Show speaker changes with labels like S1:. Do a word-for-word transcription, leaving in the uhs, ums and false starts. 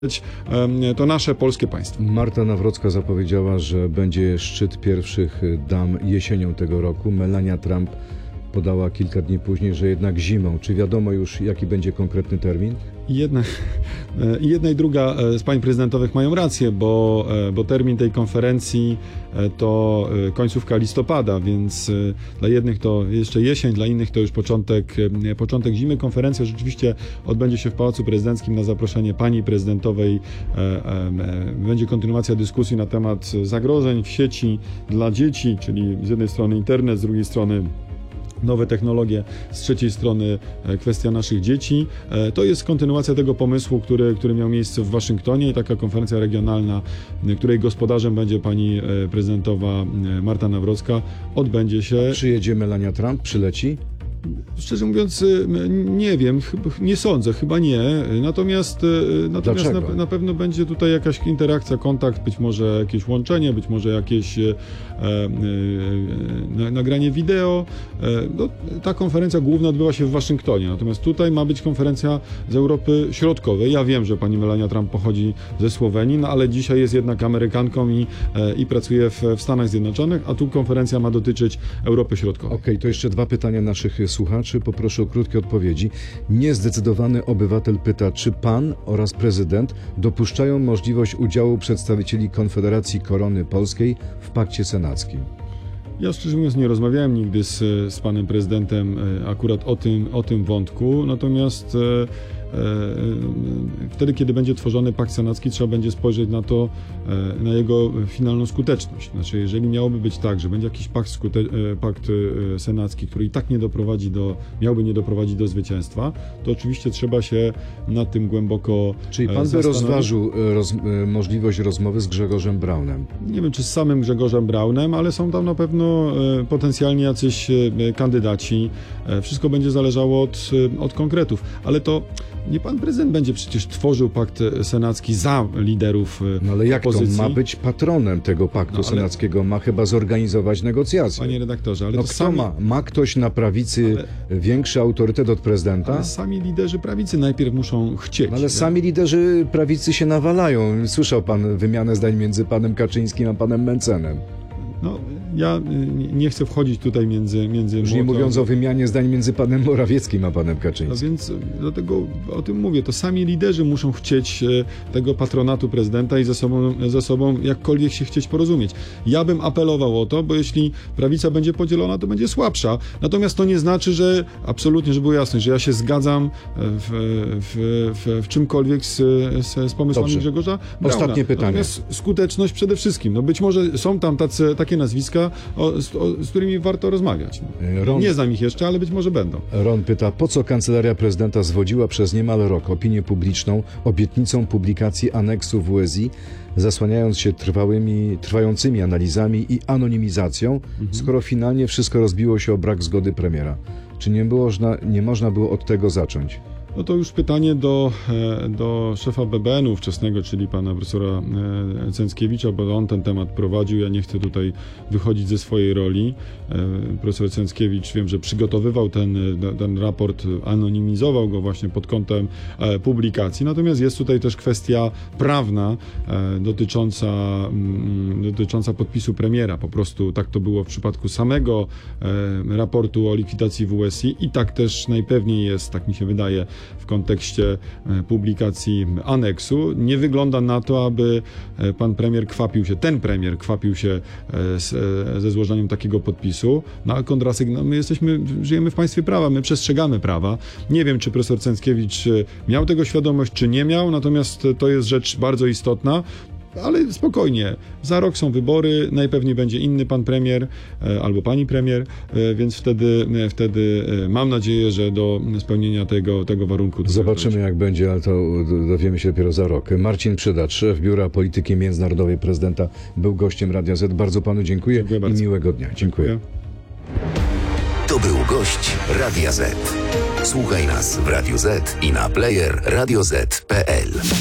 S1: to nasze polskie państwo.
S2: Marta Nawrocka zapowiedziała, że będzie szczyt pierwszych dam jesienią tego roku. Melania Trump podała kilka dni później, że jednak zimą. Czy wiadomo już, jaki będzie konkretny termin?
S1: I jedna, i jedna i druga z pań prezydentowych mają rację, bo, bo termin tej konferencji to końcówka listopada, więc dla jednych to jeszcze jesień, dla innych to już początek, początek zimy. Konferencja rzeczywiście odbędzie się w Pałacu Prezydenckim na zaproszenie pani prezydentowej. Będzie kontynuacja dyskusji na temat zagrożeń w sieci dla dzieci, czyli z jednej strony internet, z drugiej strony nowe technologie, z trzeciej strony kwestia naszych dzieci. To jest kontynuacja tego pomysłu, który, który miał miejsce w Waszyngtonie i taka konferencja regionalna, której gospodarzem będzie pani prezydentowa Marta Nawrocka, odbędzie się.
S2: Przyjedzie Melania Trump? Przyleci?
S1: Szczerze mówiąc, nie wiem, nie sądzę, chyba nie. Natomiast, natomiast na, na pewno będzie tutaj jakaś interakcja, kontakt, być może jakieś łączenie, być może jakieś e, e, nagranie wideo. E, no, ta konferencja główna odbywa się w Waszyngtonie, natomiast tutaj ma być konferencja z Europy Środkowej. Ja wiem, że pani Melania Trump pochodzi ze Słowenii, no ale dzisiaj jest jednak Amerykanką i, e, i pracuje w, w Stanach Zjednoczonych, a tu konferencja ma dotyczyć Europy Środkowej.
S2: Okej, okay, to jeszcze dwa pytania naszych słuchaczy. Poproszę o krótkie odpowiedzi. Niezdecydowany obywatel pyta, czy pan oraz prezydent dopuszczają możliwość udziału przedstawicieli Konfederacji Korony Polskiej w pakcie senackim?
S1: Ja szczerze mówiąc nie rozmawiałem nigdy z, z panem prezydentem akurat o tym, o tym wątku, natomiast wtedy, kiedy będzie tworzony pakt senacki, trzeba będzie spojrzeć na to, na jego finalną skuteczność. Znaczy, jeżeli miałoby być tak, że będzie jakiś pakt, skute- pakt senacki, który i tak nie doprowadzi do, miałby nie doprowadzić do zwycięstwa, to oczywiście trzeba się nad tym głęboko
S2: Czyli pan by rozważył roz, możliwość rozmowy z Grzegorzem Braunem?
S1: Nie wiem, czy z samym Grzegorzem Braunem, ale są tam na pewno potencjalnie jacyś kandydaci. Wszystko będzie zależało od, od konkretów, ale to nie pan prezydent będzie przecież tworzył pakt senacki za liderów
S2: No ale jak
S1: opozycji.
S2: to ma być patronem tego paktu no, ale... senackiego? Ma chyba zorganizować negocjacje.
S1: Panie redaktorze, ale
S2: no
S1: to
S2: kto
S1: sami...
S2: ma? Ma ktoś na prawicy ale... większy autorytet od prezydenta?
S1: Ale sami liderzy prawicy najpierw muszą chcieć.
S2: No ale tak? Sami liderzy prawicy się nawalają. Słyszał pan wymianę zdań między panem Kaczyńskim a panem Mencenem.
S1: No, ja nie chcę wchodzić tutaj między... między
S2: Już nie mówiąc o wymianie zdań między panem Morawieckim a panem Kaczyńskim.
S1: No więc dlatego o tym mówię. To sami liderzy muszą chcieć tego patronatu prezydenta i ze sobą, ze sobą jakkolwiek się chcieć porozumieć. Ja bym apelował o to, bo jeśli prawica będzie podzielona, to będzie słabsza. Natomiast to nie znaczy, że absolutnie, żeby było jasne, że ja się zgadzam w, w, w, w czymkolwiek z, z, z pomysłami
S2: Dobrze.
S1: Grzegorza Brauna.
S2: Ostatnie pytanie.
S1: Natomiast skuteczność przede wszystkim. No być może są tam tacy, takie nazwiska, O, z, o, z którymi warto rozmawiać.
S2: Ron,
S1: nie znam ich jeszcze, ale być może będą.
S2: Ron pyta, po co Kancelaria Prezydenta zwodziła przez niemal rok opinię publiczną obietnicą publikacji aneksu W S I, zasłaniając się trwałymi, trwającymi analizami i anonimizacją, mhm. skoro finalnie wszystko rozbiło się o brak zgody premiera. Czy nie, było, nie można było od tego zacząć?
S1: No to już pytanie do, do szefa B B N-u ówczesnego, czyli pana profesora Cęckiewicza, bo on ten temat prowadził. Ja nie chcę tutaj wychodzić ze swojej roli. Profesor Cęckiewicz, wiem, że przygotowywał ten, ten raport, anonimizował go właśnie pod kątem publikacji. Natomiast jest tutaj też kwestia prawna dotycząca, dotycząca podpisu premiera. Po prostu tak to było w przypadku samego raportu o likwidacji W S I i tak też najpewniej jest, tak mi się wydaje, w kontekście publikacji aneksu. Nie wygląda na to, aby pan premier kwapił się, ten premier kwapił się z, ze złożeniem takiego podpisu. No a kontrasygn, no my jesteśmy, żyjemy w państwie prawa, my przestrzegamy prawa. Nie wiem, czy profesor Cęckiewicz miał tego świadomość, czy nie miał, natomiast to jest rzecz bardzo istotna. Ale spokojnie, za rok są wybory, najpewniej będzie inny pan premier albo pani premier, więc wtedy, wtedy mam nadzieję, że do spełnienia tego, tego warunku...
S2: Zobaczymy jak będzie, ale to dowiemy się dopiero za rok. Marcin Przydacz, szef Biura Polityki Międzynarodowej prezydenta, był gościem Radia Z. Bardzo panu dziękuję, dziękuję i bardzo. Miłego dnia. Dziękuję. dziękuję.
S3: To był gość Radia Z. Słuchaj nas w Radiu Z i na player radio zet kropka pe el.